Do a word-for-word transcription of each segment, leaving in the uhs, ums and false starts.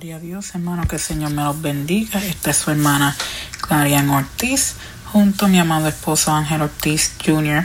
Gloria a Dios, hermano, que el Señor me los bendiga. Esta es su hermana Clarian Ortiz, junto a mi amado esposo Ángel Ortiz junior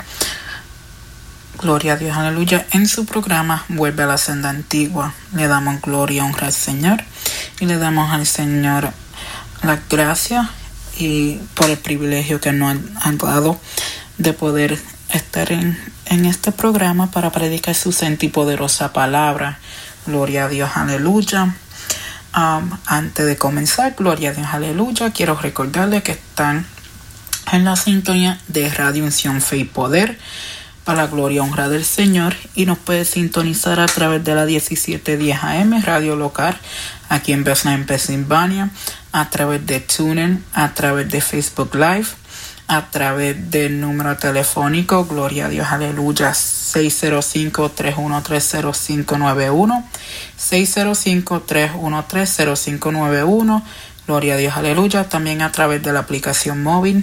Gloria a Dios, aleluya. En su programa Vuelve a la Senda Antigua, le damos gloria y honra al Señor y le damos al Señor la gracia y por el privilegio que nos han dado de poder estar en, en este programa para predicar su santa y poderosa palabra. Gloria a Dios, aleluya. Um, antes de comenzar, gloria a Dios, aleluya, quiero recordarles que están en la sintonía de Radio Unción Fe y Poder para la gloria y honra del Señor, y nos puede sintonizar a través de la diecisiete diez A M radio local aquí en Bethlehem, Pensilvania, a través de TuneIn, a través de Facebook Live, a través del número telefónico, gloria a Dios, aleluya, seis cero cinco, tres uno tres, cero cinco nueve uno, seis cero cinco, tres uno tres, cero cinco nueve uno, gloria a Dios, aleluya. También a través de la aplicación móvil,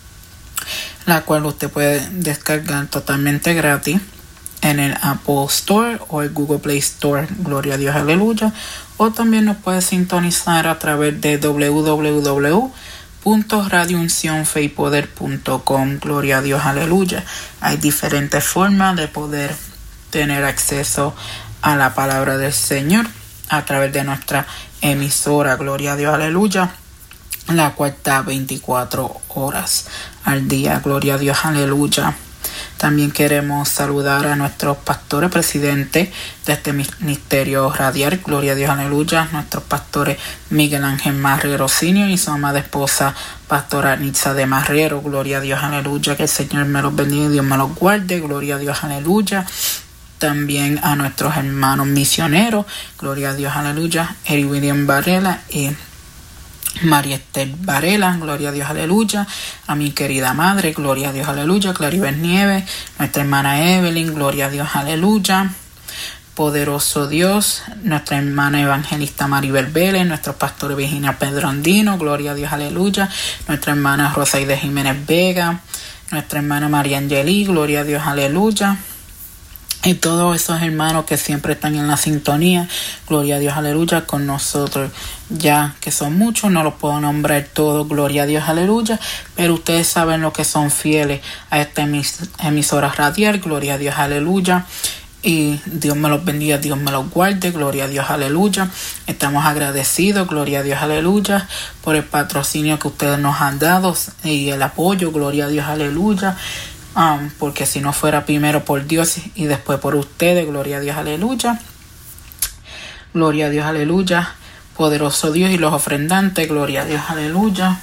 la cual usted puede descargar totalmente gratis en el Apple Store o el Google Play Store, gloria a Dios, aleluya. O también nos puede sintonizar a través de doble u doble u doble u punto radio unción fe y poder punto com, gloria a Dios, aleluya. Hay diferentes formas de poder tener acceso a la palabra del Señor a través de nuestra emisora, gloria a Dios, aleluya, la cual está veinticuatro horas al día, gloria a Dios, aleluya. También queremos saludar a nuestros pastores presidentes de este ministerio radial, gloria a Dios, aleluya, nuestros pastores Miguel Ángel Marrero senior y su amada esposa pastora Nitza de Marrero, gloria a Dios, aleluya, que el Señor me los bendiga y Dios me los guarde, gloria a Dios, aleluya. También a nuestros hermanos misioneros, gloria a Dios, aleluya, Eri William Varela y María Esther Varela, gloria a Dios, aleluya. A mi querida madre, gloria a Dios, aleluya. Claribel Nieves, nuestra hermana Evelyn, gloria a Dios, aleluya. Poderoso Dios, nuestra hermana evangelista Maribel Vélez, nuestro pastor Virginia Pedro Andino, gloria a Dios, aleluya. Nuestra hermana Rosaide Jiménez Vega, nuestra hermana María Angeli, gloria a Dios, aleluya. Y todos esos hermanos que siempre están en la sintonía, gloria a Dios, aleluya, con nosotros, ya que son muchos, no los puedo nombrar todos, gloria a Dios, aleluya, pero ustedes saben lo que son fieles a esta emis- emisora radial, gloria a Dios, aleluya, y Dios me los bendiga, Dios me los guarde, gloria a Dios, aleluya. Estamos agradecidos, gloria a Dios, aleluya, por el patrocinio que ustedes nos han dado y el apoyo, gloria a Dios, aleluya. Um, porque si no fuera primero por Dios y después por ustedes, gloria a Dios, aleluya, gloria a Dios, aleluya, poderoso Dios y los ofrendantes, gloria a Dios, aleluya,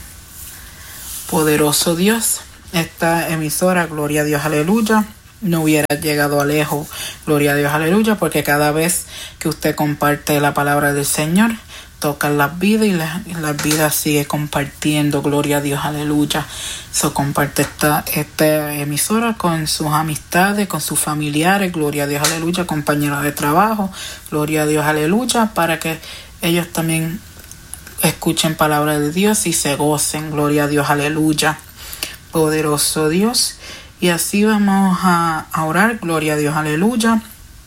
poderoso Dios, esta emisora, gloria a Dios, aleluya, no hubiera llegado a lejos, gloria a Dios, aleluya, porque cada vez que usted comparte la palabra del Señor, tocan las vidas y las la vidas sigue compartiendo, gloria a Dios, aleluya. So, comparte esta, esta emisora con sus amistades, con sus familiares, gloria a Dios, aleluya, compañeros de trabajo, gloria a Dios, aleluya, para que ellos también escuchen palabra de Dios y se gocen, gloria a Dios, aleluya, poderoso Dios. Y así vamos a, a orar, gloria a Dios, aleluya,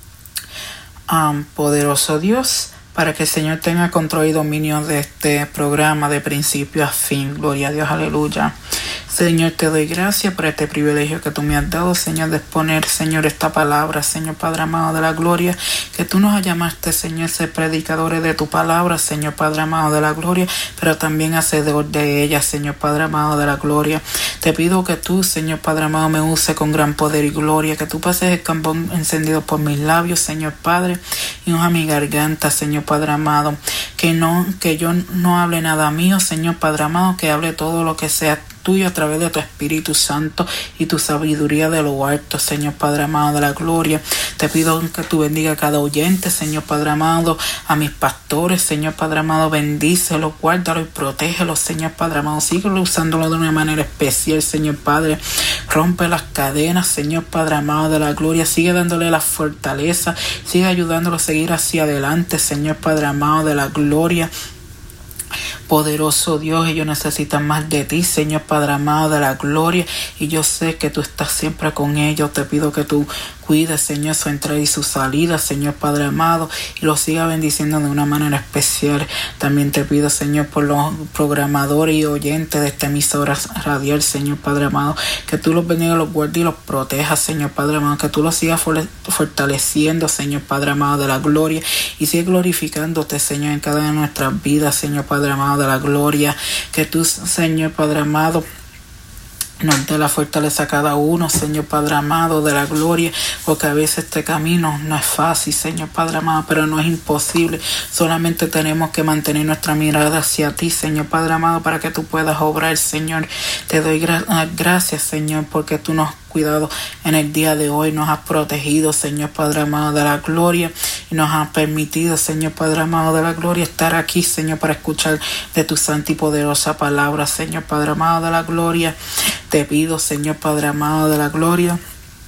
um, poderoso Dios, para que el Señor tenga control y dominio de este programa de principio a fin. Gloria a Dios, aleluya. Señor, te doy gracias por este privilegio que tú me has dado, Señor, de exponer, Señor, esta palabra, Señor Padre amado de la gloria, que tú nos llamaste, Señor, ser predicadores de tu palabra, Señor Padre amado de la gloria, pero también hacedor de ella, Señor Padre amado de la gloria. Te pido que tú, Señor Padre amado, me use con gran poder y gloria, que tú pases el carbón encendido por mis labios, Señor Padre, y unja mi garganta, Señor Padre amado, que no, que yo no hable nada mío, Señor Padre amado, que hable todo lo que sea tuyo a través de tu Espíritu Santo y tu sabiduría de lo alto, Señor Padre amado de la gloria. Te pido que tú bendiga a cada oyente, Señor Padre amado, a mis pastores, Señor Padre amado, bendícelo, guárdalo y protégelo, Señor Padre amado, síguelo usándolo de una manera especial, Señor Padre, rompe las cadenas, Señor Padre amado de la gloria, sigue dándole la fortaleza, sigue ayudándolo a seguir hacia adelante, Señor Padre amado de la gloria. Poderoso Dios, ellos necesitan más de ti, Señor Padre amado de la gloria, y yo sé que tú estás siempre con ellos. Te pido que tú cuide, Señor, su entrada y su salida, Señor Padre amado, y lo siga bendiciendo de una manera especial. También te pido, Señor, por los programadores y oyentes de esta emisora radial, Señor Padre amado, que tú los bendigas, los guardes y los protejas, Señor Padre amado, que tú los sigas fortaleciendo, Señor Padre amado de la gloria, y sigue glorificándote, Señor, en cada una de nuestras vidas, Señor Padre amado de la gloria, que tú, Señor Padre amado, nos dé la fortaleza a cada uno, Señor Padre amado de la gloria, porque a veces este camino no es fácil, Señor Padre amado, pero no es imposible. Solamente tenemos que mantener nuestra mirada hacia ti, Señor Padre amado, para que tú puedas obrar, Señor. Te doy gra- gracias, Señor, porque tú nos has cuidado en el día de hoy, nos has protegido, Señor Padre amado de la gloria, y nos has permitido, Señor Padre amado de la gloria, estar aquí, Señor, para escuchar de tu santa y poderosa palabra, Señor Padre amado de la gloria. Te pido, Señor Padre amado de la gloria,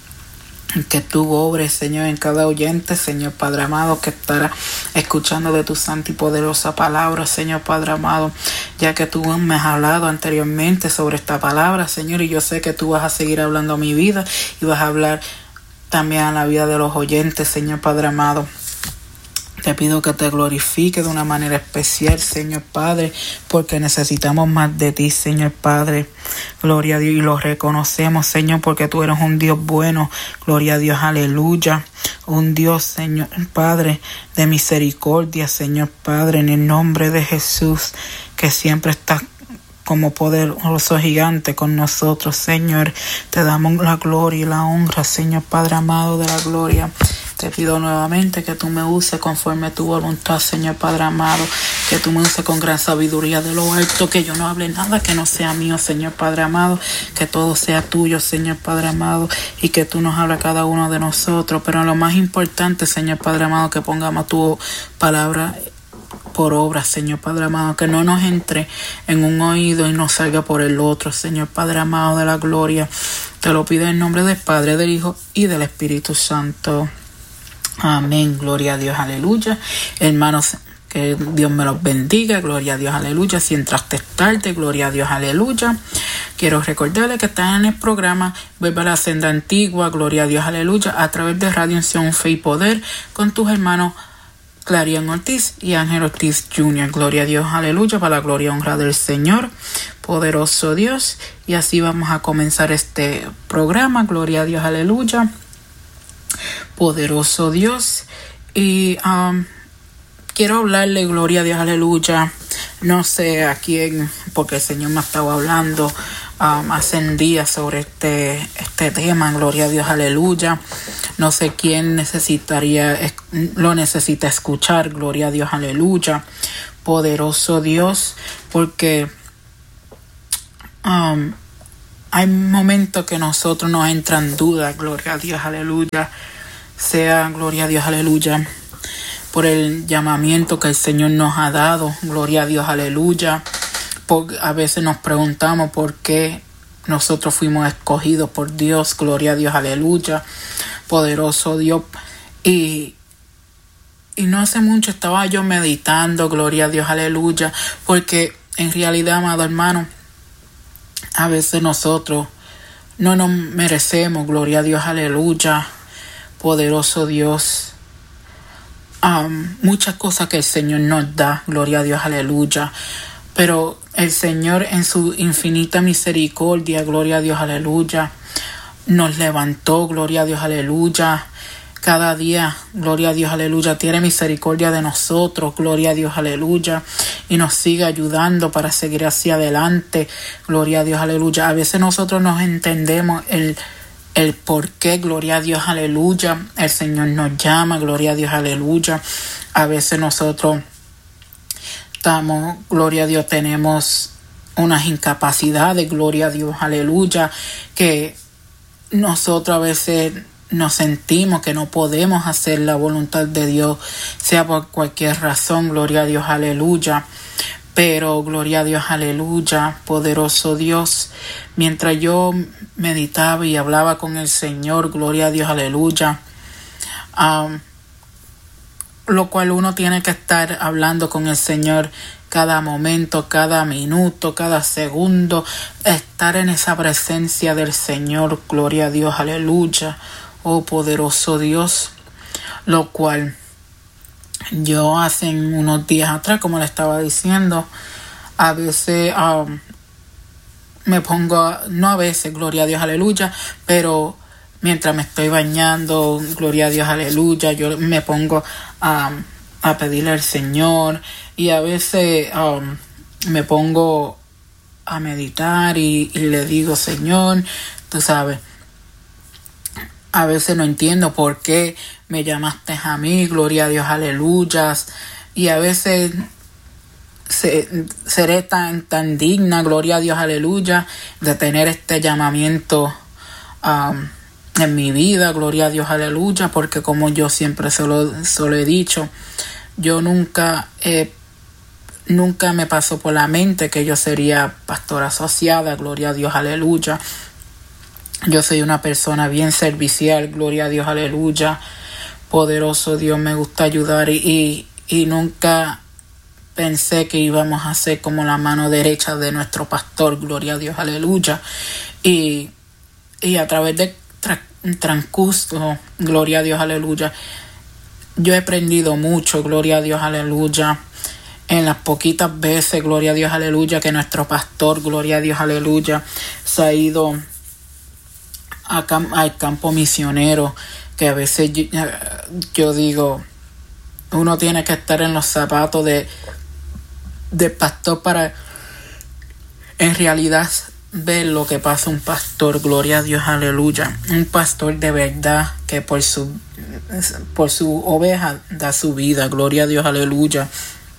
que tú obres, Señor, en cada oyente, Señor Padre amado, que estará escuchando de tu santa y poderosa palabra, Señor Padre amado, ya que tú me has hablado anteriormente sobre esta palabra, Señor, y yo sé que tú vas a seguir hablando a mi vida y vas a hablar también a la vida de los oyentes, Señor Padre amado. Te pido que te glorifique de una manera especial, Señor Padre, porque necesitamos más de ti, Señor Padre. Gloria a Dios, y lo reconocemos, Señor, porque tú eres un Dios bueno. Gloria a Dios, aleluya. Un Dios, Señor Padre, de misericordia, Señor Padre, en el nombre de Jesús, que siempre estás como poderoso gigante con nosotros, Señor. Te damos la gloria y la honra, Señor Padre amado de la gloria. Te pido nuevamente que tú me uses conforme a tu voluntad, Señor Padre amado, que tú me uses con gran sabiduría de lo alto, que yo no hable nada que no sea mío, Señor Padre amado, que todo sea tuyo, Señor Padre amado, y que tú nos hables a cada uno de nosotros. Pero lo más importante, Señor Padre amado, que pongamos tu palabra por obra, Señor Padre amado, que no nos entre en un oído y nos salga por el otro, Señor Padre amado de la gloria. Te lo pido en nombre del Padre, del Hijo y del Espíritu Santo. Amén, gloria a Dios, aleluya. Hermanos, que Dios me los bendiga, gloria a Dios, aleluya. Si entraste tarde, gloria a Dios, aleluya. Quiero recordarles que están en el programa Vuelve a la Senda Antigua, gloria a Dios, aleluya, a través de Radio Unción, Fe y Poder, con tus hermanos Clarian Ortiz y Ángel Ortiz junior Gloria a Dios, aleluya, para la gloria y honra del Señor, poderoso Dios. Y así vamos a comenzar este programa, gloria a Dios, aleluya. Poderoso Dios. Y um, quiero hablarle, gloria a Dios, aleluya. No sé a quién, porque el Señor me ha estado hablando um, hace días sobre este, este tema, gloria a Dios, aleluya. No sé quién necesitaría, lo necesita escuchar, gloria a Dios, aleluya. Poderoso Dios, porque um, hay momentos que nosotros nos entran dudas, gloria a Dios, aleluya. Sea, gloria a Dios, aleluya, por el llamamiento que el Señor nos ha dado, gloria a Dios, aleluya. Por, a veces nos preguntamos por qué nosotros fuimos escogidos por Dios, gloria a Dios, aleluya, poderoso Dios. Y, y no hace mucho estaba yo meditando, gloria a Dios, aleluya, porque en realidad, amado hermano, a veces nosotros no nos merecemos, gloria a Dios, aleluya, poderoso Dios, um, muchas cosas que el Señor nos da, gloria a Dios, aleluya, pero el Señor en su infinita misericordia, gloria a Dios, aleluya, nos levantó, gloria a Dios, aleluya. Cada día, gloria a Dios, aleluya, tiene misericordia de nosotros, gloria a Dios, aleluya, y nos sigue ayudando para seguir hacia adelante, gloria a Dios, aleluya. A veces nosotros nos entendemos el El por qué, gloria a Dios, aleluya, el Señor nos llama, gloria a Dios, aleluya. A veces nosotros estamos, gloria a Dios, tenemos unas incapacidades, gloria a Dios, aleluya, que nosotros a veces nos sentimos que no podemos hacer la voluntad de Dios, sea por cualquier razón, gloria a Dios, aleluya. Pero, gloria a Dios, aleluya, poderoso Dios, mientras yo meditaba y hablaba con el Señor, gloria a Dios, aleluya, um, lo cual uno tiene que estar hablando con el Señor cada momento, cada minuto, cada segundo, estar en esa presencia del Señor, gloria a Dios, aleluya. oh poderoso Dios, lo cual yo hace unos días atrás, como le estaba diciendo, a veces um, me pongo, no a veces, gloria a Dios, aleluya, pero mientras me estoy bañando, gloria a Dios, aleluya, yo me pongo um, a pedirle al Señor, y a veces um, me pongo a meditar y, y le digo, Señor, tú sabes, a veces no entiendo por qué me llamaste a mí, gloria a Dios, aleluya, y a veces se, seré tan, tan digna, gloria a Dios, aleluya, de tener este llamamiento um, en mi vida, gloria a Dios, aleluya, porque como yo siempre se lo, se lo he dicho, yo nunca he Nunca me pasó por la mente que yo sería pastora asociada, gloria a Dios, aleluya. Yo soy una persona bien servicial, gloria a Dios, aleluya. Poderoso Dios, me gusta ayudar y, y, y nunca pensé que íbamos a ser como la mano derecha de nuestro pastor, gloria a Dios, aleluya. Y, y a través de tra- transcurso, gloria a Dios, aleluya, yo he aprendido mucho, gloria a Dios, aleluya. En las poquitas veces, gloria a Dios, aleluya, que nuestro pastor, gloria a Dios, aleluya, se ha ido a cam- al campo misionero, que a veces yo, yo digo, uno tiene que estar en los zapatos de del pastor para en realidad ver lo que pasa un pastor, gloria a Dios, aleluya, un pastor de verdad que por su por su oveja da su vida, gloria a Dios, aleluya.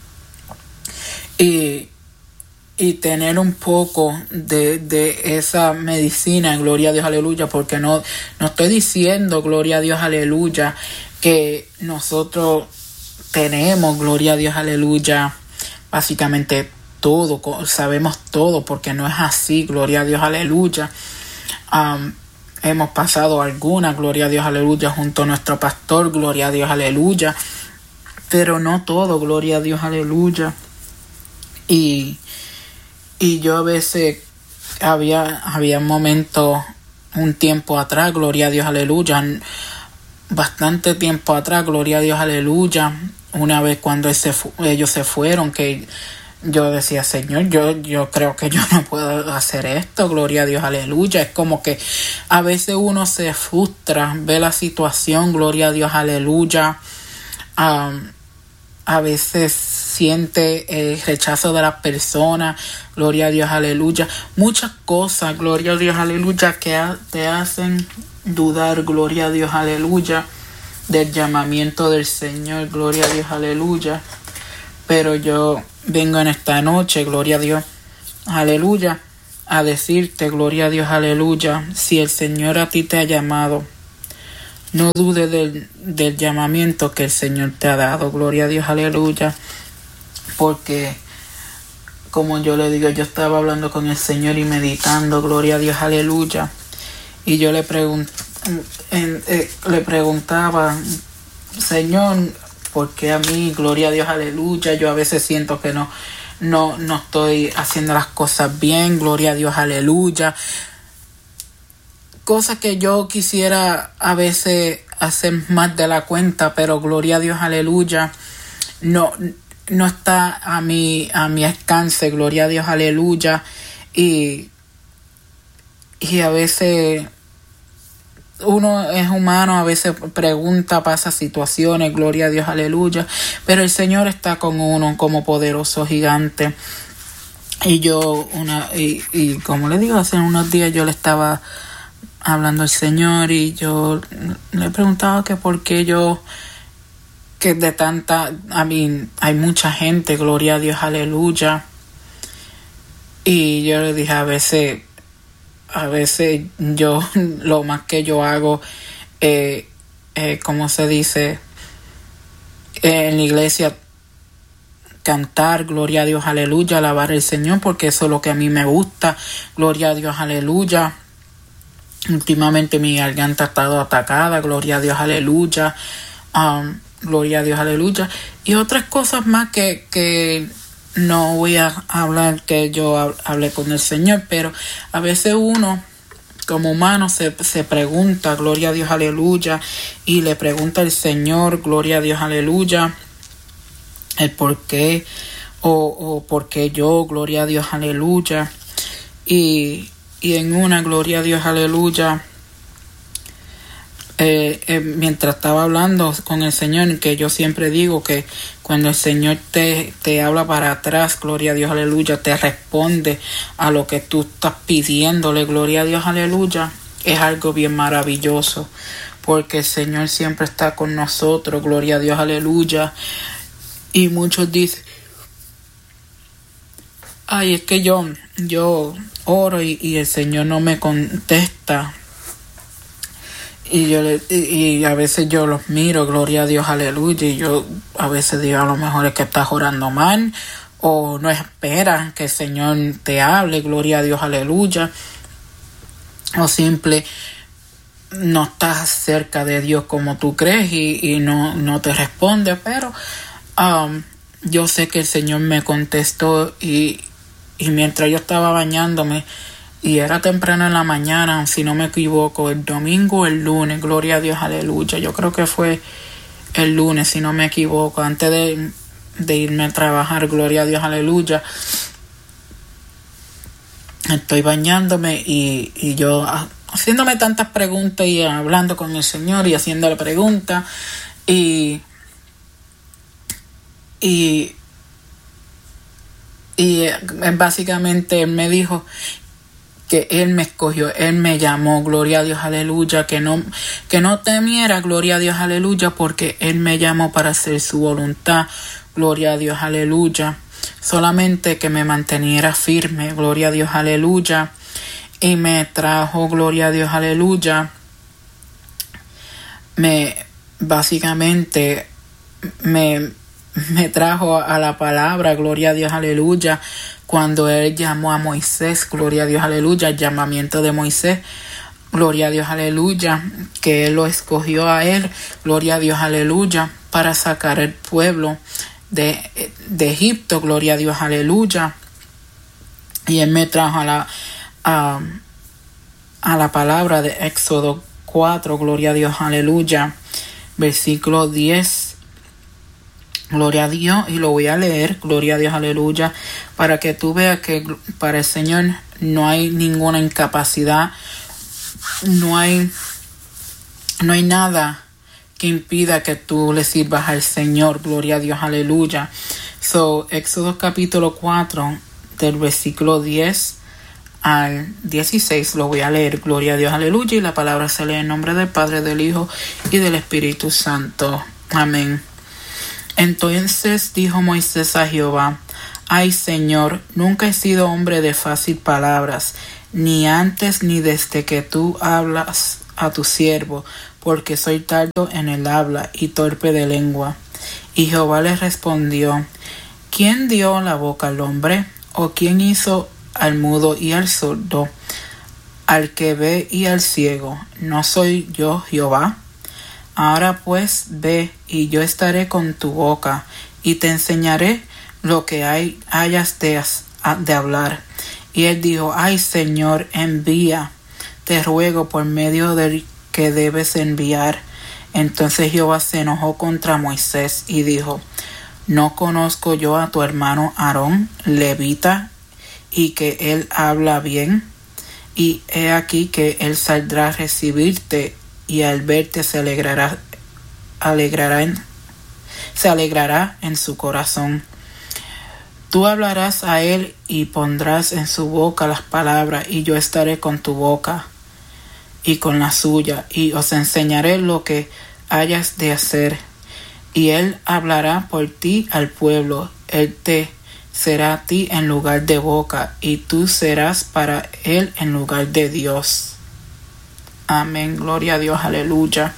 Y, y tener un poco de, de esa medicina, gloria a Dios, aleluya, porque no, no estoy diciendo, gloria a Dios, aleluya, que nosotros tenemos, gloria a Dios, aleluya, básicamente todo, sabemos todo, porque no es así, gloria a Dios, aleluya. Um, hemos pasado alguna, gloria a Dios, aleluya, junto a nuestro pastor, gloria a Dios, aleluya, pero no todo, gloria a Dios, aleluya. Y, y yo a veces había, había momentos, un tiempo atrás, gloria a Dios, aleluya, bastante tiempo atrás, gloria a Dios, aleluya, una vez cuando ese, ellos se fueron, que yo decía, Señor, yo, yo creo que yo no puedo hacer esto, gloria a Dios, aleluya. Es como que a veces uno se frustra, ve la situación, gloria a Dios, aleluya. Um, a veces siente el rechazo de las personas, gloria a Dios, aleluya. Muchas cosas, gloria a Dios, aleluya, que ha, te hacen dudar, gloria a Dios, aleluya, del llamamiento del Señor, gloria a Dios, aleluya. Pero yo vengo en esta noche, gloria a Dios, aleluya, a decirte, gloria a Dios, aleluya, si el Señor a ti te ha llamado, no dudes del, del llamamiento que el Señor te ha dado, gloria a Dios, aleluya, porque como yo le digo, yo estaba hablando con el Señor y meditando, gloria a Dios, aleluya, y yo le pregunt, en, eh, le preguntaba, Señor, ¿por qué a mí, gloria a Dios, aleluya? Yo a veces siento que no, no, no estoy haciendo las cosas bien, gloria a Dios, aleluya. Cosas que yo quisiera a veces hacer más de la cuenta, pero gloria a Dios, aleluya, no, no está a mi, a mi alcance, gloria a Dios, aleluya. Y, y a veces uno es humano, a veces pregunta, pasa situaciones, gloria a Dios, aleluya, pero el Señor está con uno como poderoso gigante. Y yo, una y, y como le digo, hace unos días yo le estaba hablando al Señor y yo le preguntaba que por qué yo, que de tanta, a mí hay mucha gente, gloria a Dios, aleluya. Y yo le dije, a veces, a veces yo, lo más que yo hago, eh, eh, ¿cómo se dice? Eh, en la iglesia, cantar, gloria a Dios, aleluya, alabar al Señor, porque eso es lo que a mí me gusta, gloria a Dios, aleluya. Últimamente mi garganta ha estado atacada, gloria a Dios, aleluya, um, gloria a Dios, aleluya, y otras cosas más que, que no voy a hablar, que yo hablé con el Señor, pero a veces uno como humano se, se pregunta, gloria a Dios, aleluya, y le pregunta al Señor, gloria a Dios, aleluya, el por qué, o, o por qué yo, gloria a Dios, aleluya, y, y en una, gloria a Dios, aleluya, Eh, eh, mientras estaba hablando con el Señor, que yo siempre digo que cuando el Señor te, te habla para atrás, gloria a Dios, aleluya, te responde a lo que tú estás pidiéndole, gloria a Dios, aleluya, es algo bien maravilloso, porque el Señor siempre está con nosotros, gloria a Dios, aleluya. Y muchos dicen, ay, es que yo, yo oro y, y el Señor no me contesta. Y yo le, y, y a veces yo los miro, gloria a Dios, aleluya, y yo a veces digo, a lo mejor es que estás orando mal, o no esperan que el Señor te hable, gloria a Dios, aleluya, o simple no estás cerca de Dios como tú crees y, y no, no te responde, pero um, yo sé que el Señor me contestó y, y mientras yo estaba bañándome, y era temprano en la mañana, si no me equivoco, el domingo o el lunes, gloria a Dios, aleluya. Yo creo que fue el lunes, si no me equivoco, antes de, de irme a trabajar, gloria a Dios, aleluya. Estoy bañándome y, y yo haciéndome tantas preguntas y hablando con el Señor y haciéndole preguntas. Y, y, y básicamente Él me dijo que Él me escogió, Él me llamó, gloria a Dios, aleluya, que no, que no temiera, gloria a Dios, aleluya, porque Él me llamó para hacer su voluntad, gloria a Dios, aleluya, solamente que me manteniera firme, gloria a Dios, aleluya, y me trajo, gloria a Dios, aleluya, me, básicamente, me, me trajo a la palabra, gloria a Dios, aleluya, cuando Él llamó a Moisés, gloria a Dios, aleluya, el llamamiento de Moisés, gloria a Dios, aleluya, que Él lo escogió a Él, gloria a Dios, aleluya, para sacar el pueblo de, de Egipto, gloria a Dios, aleluya, y Él me trajo a la, a, a la palabra de Éxodo cuatro, gloria a Dios, aleluya, versículo diez, gloria a Dios, y lo voy a leer, gloria a Dios, aleluya, para que tú veas que para el Señor no hay ninguna incapacidad, no hay, no hay nada que impida que tú le sirvas al Señor, gloria a Dios, aleluya. So, Éxodo capítulo cuatro, del versículo diez al dieciséis, lo voy a leer, gloria a Dios, aleluya, y la palabra se lee en nombre del Padre, del Hijo y del Espíritu Santo. Amén. Entonces dijo Moisés a Jehová, ay Señor, nunca he sido hombre de fácil palabras, ni antes ni desde que tú hablas a tu siervo, porque soy tardo en el habla y torpe de lengua. Y Jehová le respondió, ¿quién dio la boca al hombre? ¿O quién hizo al mudo y al sordo, al que ve y al ciego? ¿No soy yo Jehová? Ahora pues ve, y yo estaré con tu boca, y te enseñaré lo que hay, hayas de, de hablar. Y él dijo, ay Señor, envía, te ruego por medio del que debes enviar. Entonces Jehová se enojó contra Moisés y dijo, ¿no conozco yo a tu hermano Aarón, levita, y que él habla bien? Y he aquí que él saldrá a recibirte, y al verte se alegrará, alegrará en, se alegrará en su corazón. Tú hablarás a él y pondrás en su boca las palabras, y yo estaré con tu boca y con la suya, y os enseñaré lo que hayas de hacer. Y él hablará por ti al pueblo, él te será a ti en lugar de boca, y tú serás para él en lugar de Dios. Amén, gloria a Dios, aleluya.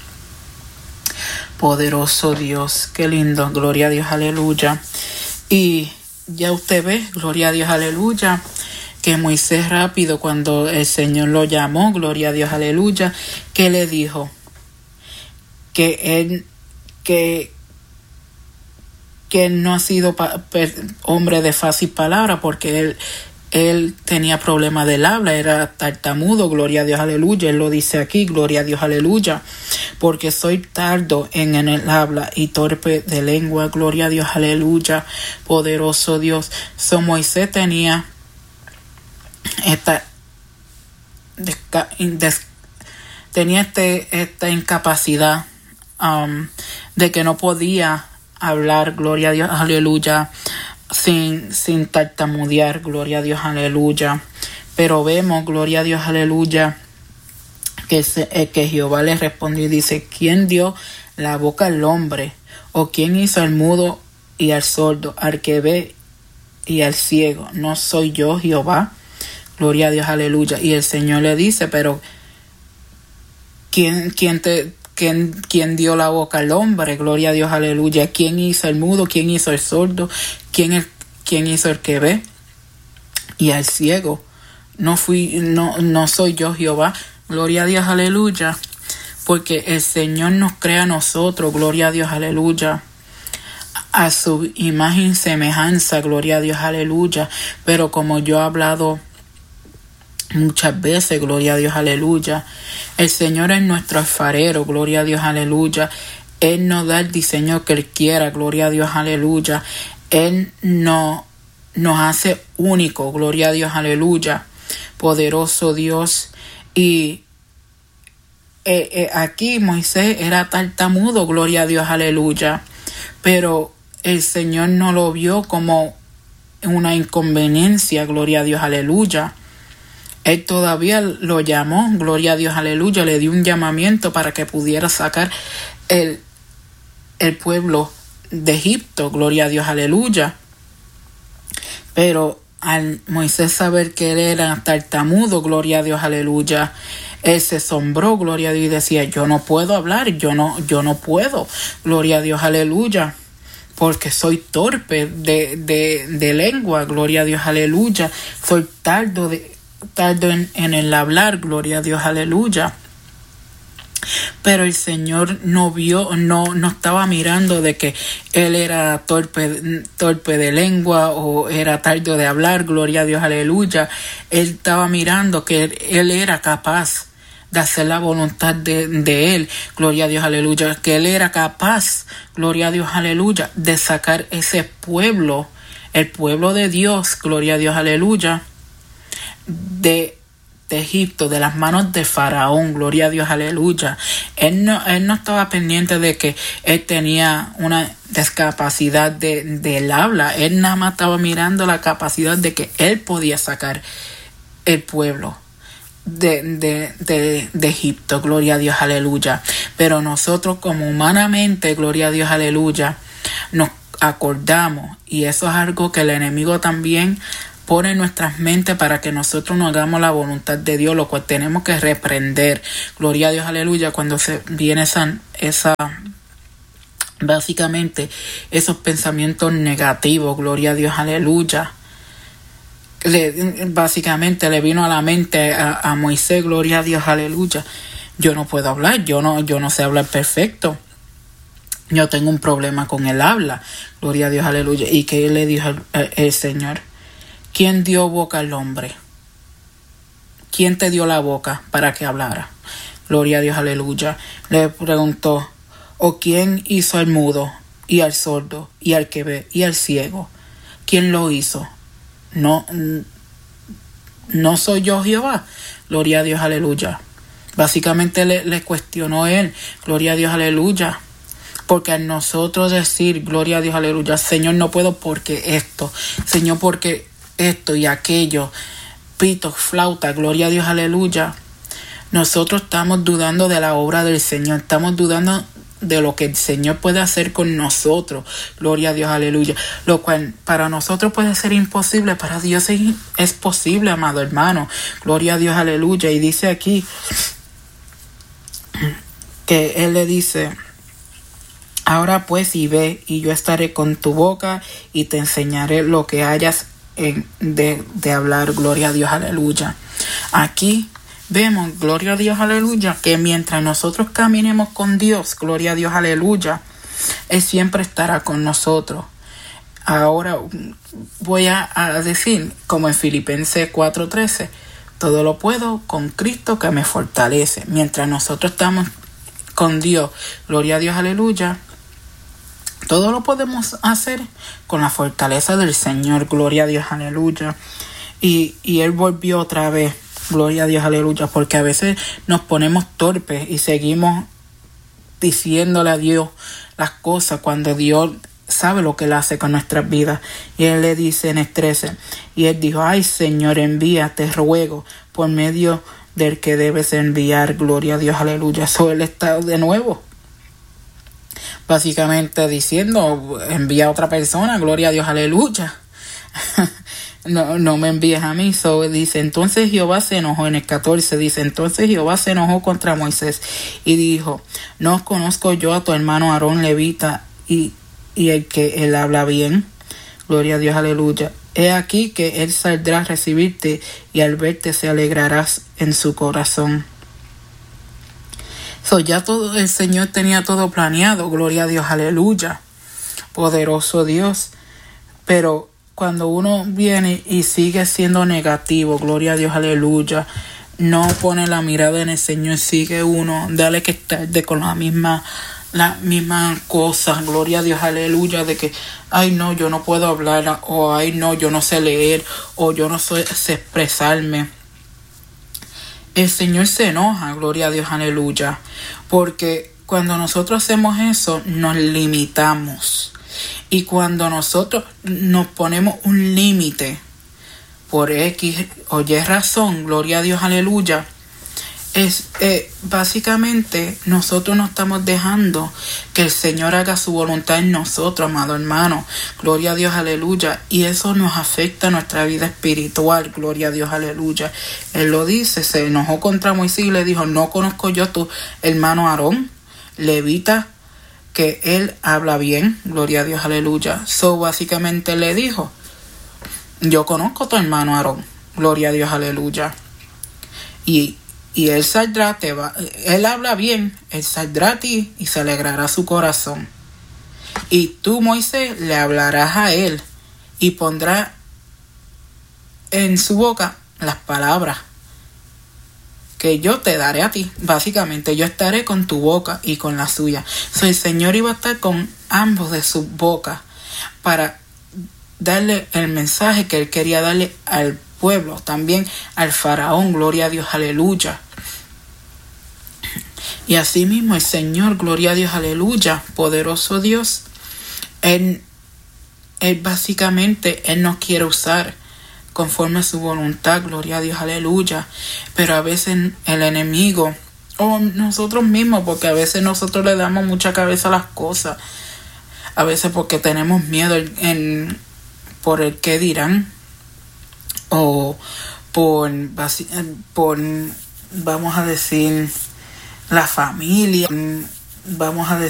Poderoso Dios, qué lindo, gloria a Dios, aleluya. Y ya usted ve, gloria a Dios, aleluya, que Moisés rápido cuando el Señor lo llamó, gloria a Dios, aleluya, que le dijo que él, que, que él no ha sido pa, per, hombre de fácil palabra, porque él él tenía problemas del habla, era tartamudo, gloria a Dios, aleluya. Él lo dice aquí, gloria a Dios, aleluya. Porque soy tardo en, en el habla y torpe de lengua, gloria a Dios, aleluya. Poderoso Dios. So Moisés tenía esta, desca, des, tenía este, esta incapacidad um, de que no podía hablar, gloria a Dios, aleluya, sin, sin tartamudear, gloria a Dios, aleluya. Pero vemos, gloria a Dios, aleluya, que, se, eh, que Jehová le respondió y dice: ¿quién dio la boca al hombre? ¿O quién hizo al mudo y al sordo, al que ve y al ciego? ¿No soy yo, Jehová? Gloria a Dios, aleluya. Y el Señor le dice: pero ¿quién, quién te... ¿Quién, ¿Quién dio la boca al hombre? Gloria a Dios, aleluya. ¿Quién hizo el mudo? ¿Quién hizo el sordo? ¿Quién, el, quién hizo el que ve? Y al ciego. No fui, no, no soy yo, Jehová. Gloria a Dios, aleluya. Porque el Señor nos crea a nosotros, gloria a Dios, aleluya, a su imagen y semejanza, gloria a Dios, aleluya. Pero como yo he hablado muchas veces, gloria a Dios, aleluya, el Señor es nuestro alfarero, gloria a Dios, aleluya. Él nos da el diseño que Él quiera, gloria a Dios, aleluya. Él no, nos hace único, gloria a Dios, aleluya. Poderoso Dios. Y eh, eh, aquí Moisés era tartamudo, gloria a Dios, aleluya. Pero el Señor no lo vio como una inconveniencia, gloria a Dios, aleluya. Él todavía lo llamó, gloria a Dios, aleluya, le dio un llamamiento para que pudiera sacar el, el pueblo de Egipto, gloria a Dios, aleluya. Pero al Moisés saber que él era tartamudo, gloria a Dios, aleluya, él se asombró, gloria a Dios, y decía: yo no puedo hablar, yo no, yo no puedo, gloria a Dios, aleluya, porque soy torpe de, de, de lengua, gloria a Dios, aleluya, soy tardo de tardo en, en el hablar, gloria a Dios, aleluya. Pero el Señor no vio, no, no estaba mirando de que él era torpe, torpe de lengua o era tardo de hablar, gloria a Dios, aleluya. Él estaba mirando que él, él era capaz de hacer la voluntad de, de él, gloria a Dios, aleluya. Que él era capaz, gloria a Dios, aleluya, de sacar ese pueblo, el pueblo de Dios, gloria a Dios, aleluya, de, de Egipto, de las manos de Faraón, gloria a Dios, aleluya. Él no, él no estaba pendiente de que él tenía una discapacidad de, del habla. Él nada más estaba mirando la capacidad de que él podía sacar el pueblo de, de, de, de Egipto, gloria a Dios, aleluya. Pero nosotros como humanamente, gloria a Dios, aleluya, nos acordamos, y eso es algo que el enemigo también pone en nuestras mentes para que nosotros no hagamos la voluntad de Dios, lo cual tenemos que reprender, gloria a Dios, aleluya, cuando se viene esa, esa básicamente esos pensamientos negativos, gloria a Dios, aleluya. Le, básicamente le vino a la mente a, a Moisés, gloria a Dios, aleluya: yo no puedo hablar, yo no, yo no sé hablar perfecto, yo tengo un problema con el habla, gloria a Dios, aleluya. ¿Y qué le dijo el, el, el Señor? ¿Quién dio boca al hombre? ¿Quién te dio la boca para que hablara? Gloria a Dios, aleluya. Le preguntó: ¿o quién hizo al mudo y al sordo y al que ve y al ciego? ¿Quién lo hizo? No, no soy yo, Jehová. Gloria a Dios, aleluya. Básicamente le, le cuestionó él, gloria a Dios, aleluya. Porque a nosotros decir, gloria a Dios, aleluya, Señor, no puedo porque esto, Señor, porque esto y aquello, pito, flauta, gloria a Dios, aleluya, nosotros estamos dudando de la obra del Señor, estamos dudando de lo que el Señor puede hacer con nosotros, gloria a Dios, aleluya. Lo cual para nosotros puede ser imposible, para Dios es, es posible, amado hermano, gloria a Dios, aleluya. Y dice aquí que Él le dice: ahora pues y ve, y yo estaré con tu boca y te enseñaré lo que hayas en, de, de hablar, gloria a Dios, aleluya. Aquí vemos, gloria a Dios, aleluya, que mientras nosotros caminemos con Dios, gloria a Dios, aleluya, Él siempre estará con nosotros. Ahora voy a, a decir, como en Filipenses cuatro trece, todo lo puedo con Cristo que me fortalece. Mientras nosotros estamos con Dios, gloria a Dios, aleluya, todo lo podemos hacer con la fortaleza del Señor, gloria a Dios, aleluya. Y, y Él volvió otra vez, gloria a Dios, aleluya, porque a veces nos ponemos torpes y seguimos diciéndole a Dios las cosas cuando Dios sabe lo que Él hace con nuestras vidas. Y Él le dice en el trece, y Él dijo, ay Señor, envía, te ruego, por medio del que debes enviar, gloria a Dios, aleluya. So Él está de nuevo básicamente diciendo, envía a otra persona, gloria a Dios, aleluya. No, no me envíes a mí. So, dice, entonces Jehová se enojó, en el catorce dice, entonces Jehová se enojó contra Moisés y dijo, no conozco yo a tu hermano Aarón levita y, y el que él habla bien, gloria a Dios, aleluya. He aquí que él saldrá a recibirte y al verte se alegrarás en su corazón. So, ya todo el Señor tenía todo planeado, gloria a Dios, aleluya, poderoso Dios. Pero cuando uno viene y sigue siendo negativo, gloria a Dios, aleluya, no pone la mirada en el Señor, sigue uno, dale que estar de con la misma, la misma cosa, gloria a Dios, aleluya, de que, ay no, yo no puedo hablar, o ay no, yo no sé leer, o yo no sé, sé expresarme. El Señor se enoja, gloria a Dios, aleluya, porque cuando nosotros hacemos eso, nos limitamos. Y cuando nosotros nos ponemos un límite por X o Y razón, gloria a Dios, aleluya, es eh, básicamente nosotros no estamos dejando que el Señor haga su voluntad en nosotros, amado hermano, gloria a Dios, aleluya, y eso nos afecta a nuestra vida espiritual, gloria a Dios, aleluya. Él lo dice, se enojó contra Moisés y le dijo, no conozco yo a tu hermano Aarón, levita, que él habla bien, gloria a Dios, aleluya. So básicamente le dijo, yo conozco a tu hermano Aarón, gloria a Dios, aleluya, y Y él saldrá, te va, él habla bien, él saldrá a ti y se alegrará su corazón. Y tú, Moisés, le hablarás a él y pondrá en su boca las palabras que yo te daré a ti. Básicamente, yo estaré con tu boca y con la suya. So, el Señor iba a estar con ambos de sus bocas para darle el mensaje que él quería darle al pueblo, también al faraón, gloria a Dios, aleluya. Y así mismo el Señor, gloria a Dios, aleluya, poderoso Dios, él, él básicamente, él nos quiere usar conforme a su voluntad, gloria a Dios, aleluya. Pero a veces el enemigo, o nosotros mismos, porque a veces nosotros le damos mucha cabeza a las cosas, a veces porque tenemos miedo en, en por el qué dirán, o por, por, vamos a decir, la familia, vamos a decir,